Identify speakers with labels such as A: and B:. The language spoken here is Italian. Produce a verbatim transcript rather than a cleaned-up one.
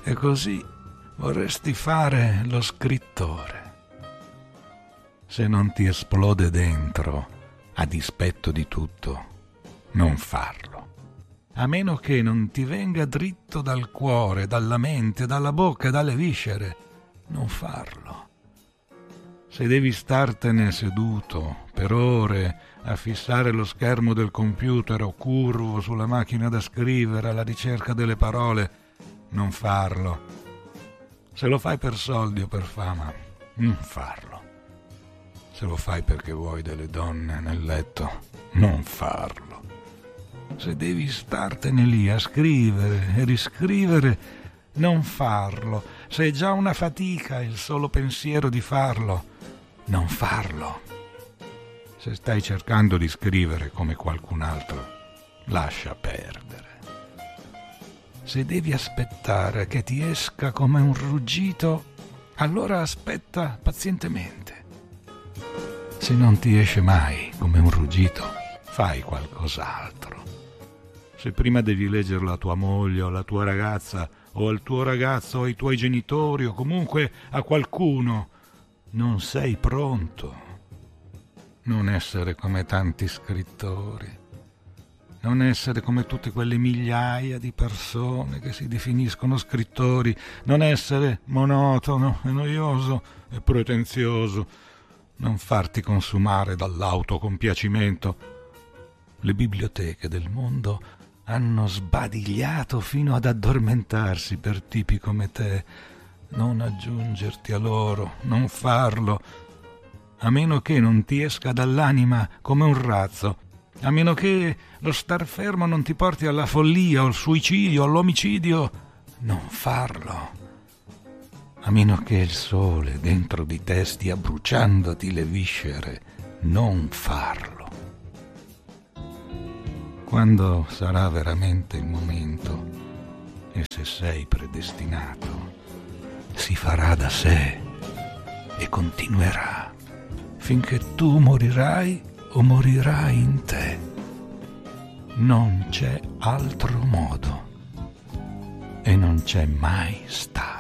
A: e così vorresti fare lo scrittore. Se non ti esplode dentro, a dispetto di tutto, non farlo. A meno che non ti venga dritto dal cuore, dalla mente, dalla bocca, dalle viscere, non farlo. Se devi startene seduto per ore a fissare lo schermo del computer o curvo sulla macchina da scrivere alla ricerca delle parole, non farlo. Se lo fai per soldi o per fama, non farlo. Se lo fai perché vuoi delle donne nel letto, non farlo. Se devi startene lì a scrivere e riscrivere, non farlo. Se è già una fatica il solo pensiero di farlo, non farlo. Se stai cercando di scrivere come qualcun altro, lascia perdere. Se devi aspettare che ti esca come un ruggito, allora aspetta pazientemente. Se non ti esce mai come un ruggito, fai qualcos'altro. Se prima devi leggerlo a tua moglie o alla tua ragazza o al tuo ragazzo o ai tuoi genitori o comunque a qualcuno, non sei pronto. Non essere come tanti scrittori. Non essere come tutte quelle migliaia di persone che si definiscono scrittori. Non essere monotono e noioso e pretenzioso. Non farti consumare dall'autocompiacimento. Le biblioteche del mondo hanno sbadigliato fino ad addormentarsi per tipi come te. Non aggiungerti a loro, non farlo, a meno che non ti esca dall'anima come un razzo, a meno che lo star fermo non ti porti alla follia o al suicidio o all'omicidio, non farlo. A meno che il sole dentro di te stia bruciandoti le viscere, non farlo. Quando sarà veramente il momento, e se sei predestinato, si farà da sé e continuerà finché tu morirai o morirai in te. Non c'è altro modo e non c'è mai stato.